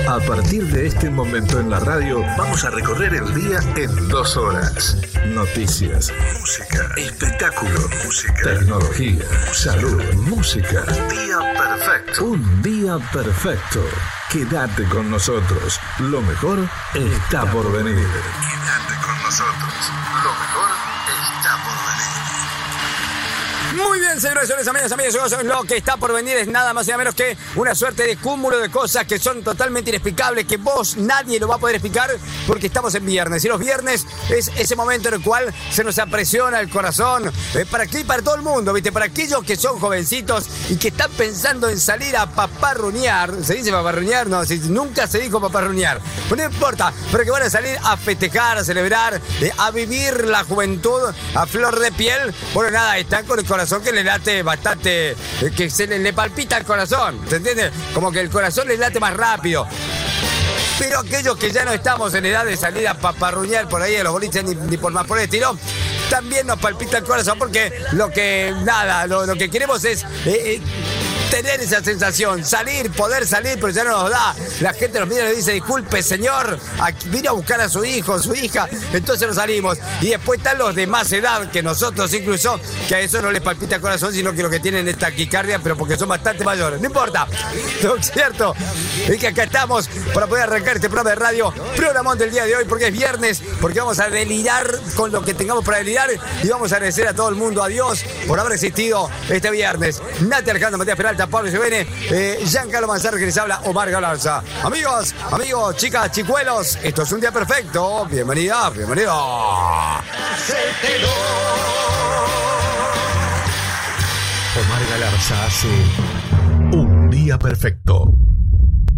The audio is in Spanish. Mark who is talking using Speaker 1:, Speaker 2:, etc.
Speaker 1: A partir de este momento en la radio, vamos a recorrer el día en 2 horas. Noticias, música, espectáculo, música, tecnología, salud, música. Día perfecto. Un día perfecto. Quédate con nosotros. Lo mejor está por venir. Quédate con nosotros. Lo mejor está por venir.
Speaker 2: Muy bien, señores, amigos, lo que está por venir es nada más y nada menos que una suerte de cúmulo de cosas que son totalmente inexplicables, que nadie lo va a poder explicar porque estamos en viernes. Y los viernes es ese momento en el cual se nos apresiona el corazón. Para aquí, para todo el mundo, ¿viste? Para aquellos que son jovencitos y que están pensando en salir a paparruñar. ¿Se dice paparruñar? No, nunca se dijo paparruñar. Pues no importa, pero que van a salir a festejar, a celebrar, a vivir la juventud a flor de piel. Bueno, nada, están con el corazón que le late bastante, que se le palpita el corazón, ¿se entiende? Como que el corazón le late más rápido. Pero aquellos que ya no estamos en edad de salir a paparruñar por ahí a los boliches ni por más por el estilo, también nos palpita el corazón porque lo que queremos es tener esa sensación, poder salir, pero ya no nos da. La gente nos mira y nos dice, disculpe señor, vino a buscar a su hijo, su hija, entonces nos salimos. Y después están los de más edad que nosotros incluso, que a eso no les palpita el corazón, sino que lo que tienen es taquicardia, pero porque son bastante mayores. No importa, lo cierto es que acá estamos para poder arrancar este programa de radio, programón del día de hoy, porque es viernes, porque vamos a delirar con lo que tengamos para delirar y vamos a agradecer a todo el mundo, a Dios, por haber existido este viernes. Nati Alejandro, Matías Peralta, Pablo Giovene, Giancarlo Manzar, que les habla, Omar Galarza. Amigos, chicas, chicuelos, esto es un día perfecto. Bienvenida, bienvenido.
Speaker 1: Omar Galarza hace un día perfecto.